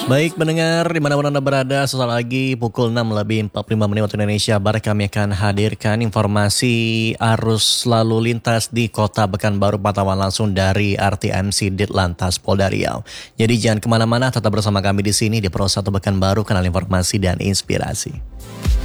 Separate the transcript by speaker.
Speaker 1: Baik pendengar dimanapun Anda berada, sesaat lagi pukul 6 lebih 45 menit waktu Indonesia Barat kami akan hadirkan informasi arus lalu lintas di kota Pekanbaru pantauan langsung dari RTMC Ditlantas Polda Riau. Jadi jangan kemana-mana, tetap bersama kami di sini di Pro 1 Pekanbaru, kanal informasi dan inspirasi.